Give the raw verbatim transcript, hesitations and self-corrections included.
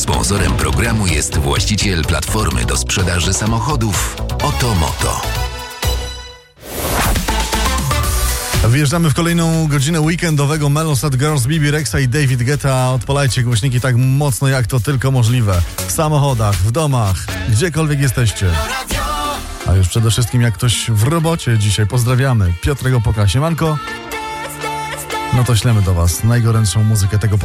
Sponsorem programu jest właściciel platformy do sprzedaży samochodów Oto Moto. Wjeżdżamy w kolejną godzinę weekendowego Melosat Girls, Bibi Rexa i David Guetta. Odpalajcie głośniki tak mocno, jak to tylko możliwe. W samochodach, w domach, gdziekolwiek jesteście. A już przede wszystkim jak ktoś w robocie dzisiaj. Pozdrawiamy. Piotrek Opoka, siemanko. No to ślemy do was najgorętszą muzykę tego pokolenia.